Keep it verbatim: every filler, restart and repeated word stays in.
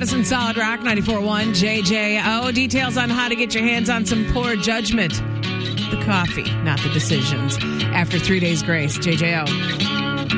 Madison Solid Rock ninety-four point one J J O. Details on how to get your hands on some Poor Judgment. The coffee, not the decisions. After three days grace, J J O.